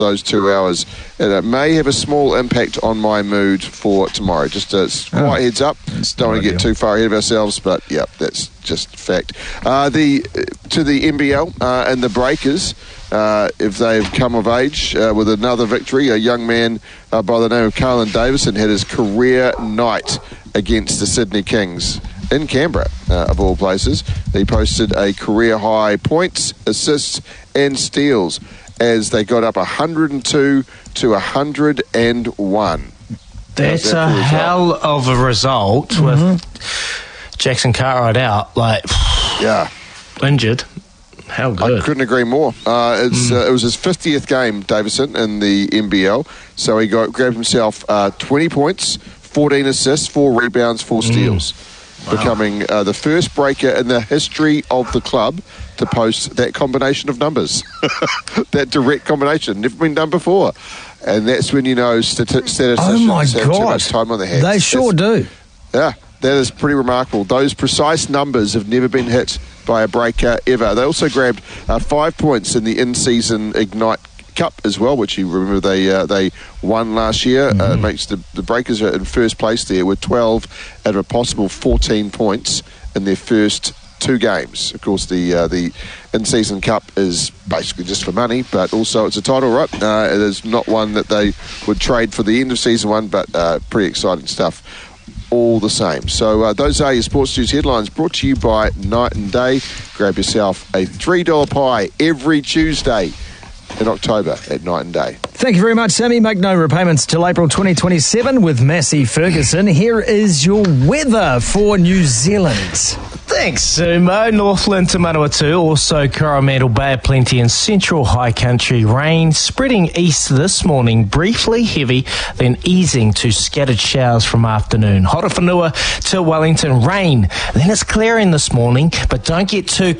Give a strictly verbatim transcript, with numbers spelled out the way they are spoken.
those two hours, and it may have a small impact on my mood for tomorrow. Just a quiet oh, heads up. Don't want to get too far ahead of ourselves, but yeah, that's just fact. Uh, the to the N B L uh, and the Breakers, uh, if they've come of age uh, with another victory, a young man uh, by the name of Carlin Davison had his career night against the Sydney Kings in Canberra, uh, of all places. He posted a career high points, assists, and steals as they got up one hundred two to one hundred one. That's that a hell of a result mm-hmm. with Jackson Cartwright out, like, yeah, injured. How good. I couldn't agree more. Uh, it's, mm. uh, it was his fiftieth game, Davison, in the N B L. So he got grabbed himself uh, twenty points, fourteen assists, four rebounds, four steals. Mm. Wow. Becoming uh, the first breaker in the history of the club to post that combination of numbers. That direct combination. Never been done before. And that's when you know stati- statisticians oh my have God. too much time on their hands. They sure that's, do. Yeah, that is pretty remarkable. Those precise numbers have never been hit by a breaker ever. They also grabbed uh, five points in the in-season Ignite Cup as well, which you remember they uh, they won last year. Mm-hmm. Uh, makes the, the Breakers are in first place there with twelve out of a possible fourteen points in their first two games. Of course, the uh, the in-season cup is basically just for money, but also it's a title, right? Uh, it is not one that they would trade for the end of season one, but uh, pretty exciting stuff all the same. So uh, those are your Sports News headlines brought to you by Night and Day. Grab yourself a three dollar pie every Tuesday in October at Night and Day. Thank you very much, Sammy. Make no repayments till April twenty twenty-seven with Massey Ferguson. Here is your weather for New Zealand. Thanks, Sumo. Northland to Manawatu, also Coromandel Bay of Plenty and central high country. Rain spreading east this morning, briefly heavy, then easing to scattered showers from afternoon. Horowhenua to Wellington, rain. Then it's clearing this morning, but don't get too